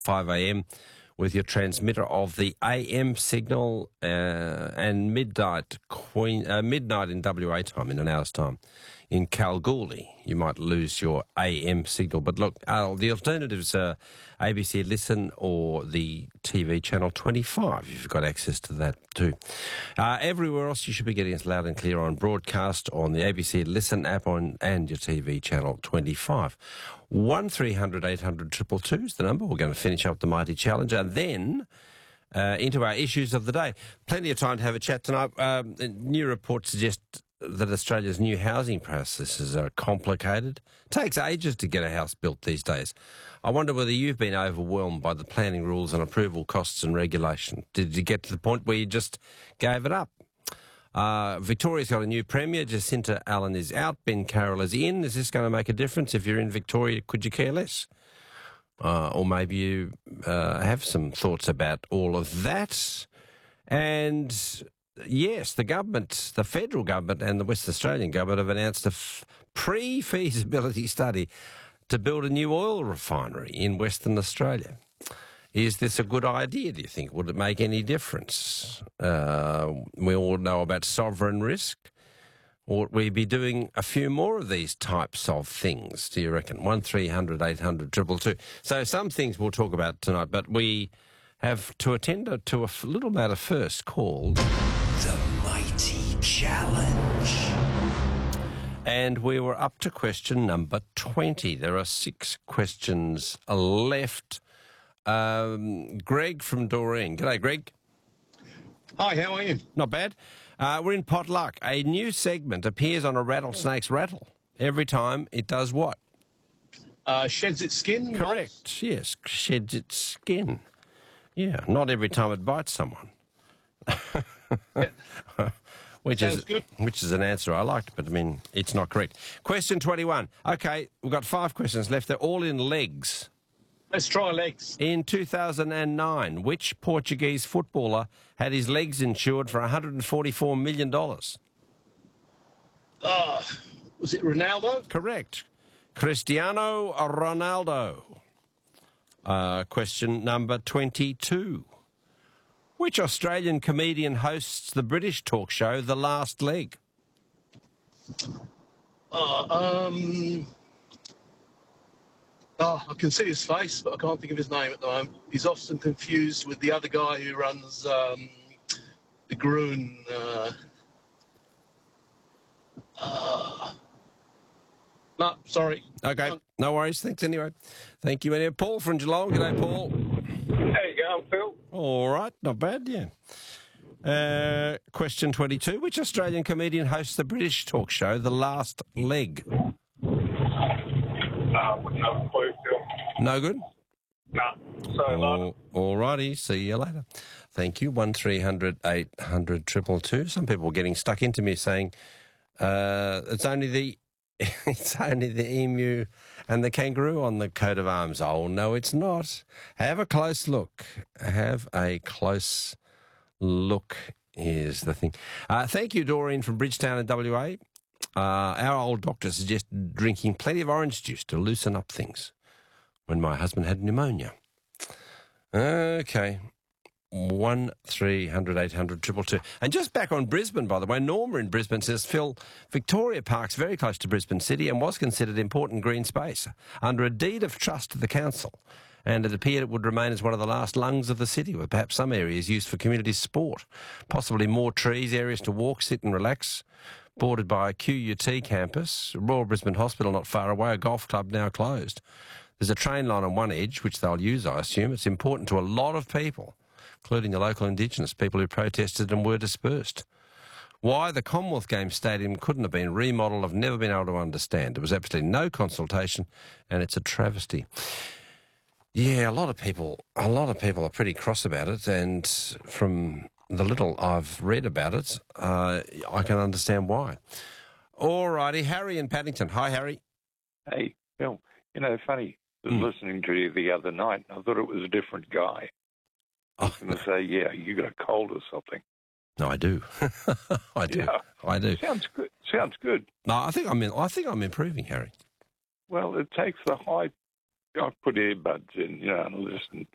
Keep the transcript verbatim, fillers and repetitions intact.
five a m with your transmitter of the A M signal uh, and midnight Queen uh, midnight in W A time in an hour's time. In Kalgoorlie, you might lose your A M signal. But look, uh, the alternatives are A B C Listen or the T V channel twenty-five. You've got access to that too. Uh, everywhere else, you should be getting us loud and clear on broadcast on the A B C Listen app on and your T V channel twenty-five. one three hundred eight hundred two two two is the number. We're going to finish up the Mighty Challenge and then uh, into our issues of the day. Plenty of time to have a chat tonight. Um, new reports suggest that Australia's new housing processes are complicated. It takes ages to get a house built these days. I wonder whether you've been overwhelmed by the planning rules and approval costs and regulation. Did you get to the point where you just gave it up? Uh, Victoria's got a new premier. Jacinta Allen is out. Ben Carroll is in. Is this going to make a difference? If you're in Victoria, could you care less? Uh, or maybe you uh, have some thoughts about all of that. And yes, the government, the federal government and the West Australian government have announced a f- pre-feasibility study to build a new oil refinery in Western Australia. Is this a good idea, do you think? Would it make any difference? Uh, we all know about sovereign risk. Ought we be doing a few more of these types of things, do you reckon? one three hundred eight hundred two two two. So some things we'll talk about tonight, but we have to attend to a little matter first called The Mighty Challenge. And we were up to question number twenty. There are six questions left. Um, Greg from Doreen. G'day, Greg. Hi, how are you? Not bad. Uh, we're in Potluck. A new segment appears on a rattlesnake's rattle. Every time it does what? Uh, sheds its skin? Correct, yes. Sheds its skin. Yeah, not every time it bites someone. Yeah. Which Sounds is good. which is an answer I liked, but I mean, it's not correct. Question twenty-one. Okay, we've got five questions left. They're all in legs. Let's try legs. In two thousand nine, which Portuguese footballer had his legs insured for one hundred forty-four million dollars? Uh, was it Ronaldo? Correct. Cristiano Ronaldo. Uh, question number twenty-two. Which Australian comedian hosts the British talk show The Last Leg? Uh, um... Oh, I can see his face, but I can't think of his name at the moment. He's often confused with the other guy who runs um, the Groon. Uh, uh, no, sorry. Okay, no worries. Thanks anyway. Thank you anyway. Paul from Geelong. G'day, Paul. How you going, Phil? All right, not bad, yeah. Uh, question twenty-two. Which Australian comedian hosts the British talk show The Last Leg? Uh, wouldn't have a clue, Phil. No good? No. So, All, all righty, see you later. Thank you. one three hundred eight hundred two two two. Some people are getting stuck into me saying uh, it's only the it's only the emu and the kangaroo on the coat of arms. Oh, no, it's not. Have a close look. Have a close look is the thing. Uh, thank you, Doreen from Bridgetown in W A. Uh, our old doctor suggested drinking plenty of orange juice to loosen up things when my husband had pneumonia. Okay. One three hundred eight hundred two two two. And just back on Brisbane, by the way, Norma in Brisbane says, Phil, Victoria Park's very close to Brisbane City and was considered important green space under a deed of trust to the council. And it appeared it would remain as one of the last lungs of the city, with perhaps some areas used for community sport, possibly more trees, areas to walk, sit and relax, bordered by a Q U T campus, Royal Brisbane Hospital not far away, a golf club now closed. There's a train line on one edge, which they'll use, I assume. It's important to a lot of people, including the local Indigenous people who protested and were dispersed. Why the Commonwealth Games Stadium couldn't have been remodelled, I've never been able to understand. There was absolutely no consultation, and it's a travesty. Yeah, a lot of people, a lot of people are pretty cross about it, and from the little I've read about it, uh, I can understand why. All righty, Harry in Paddington. Hi, Harry. Hey, Phil, you know, funny, I was Mm. listening to you the other night, and I thought it was a different guy. I was Oh, going to say, yeah, you got a cold or something. no, I do. I do. Yeah. I do. Sounds good. Sounds good. No, I think I'm in, I think I'm improving, Harry. Well, it takes the high... I put earbuds in, you know, and listen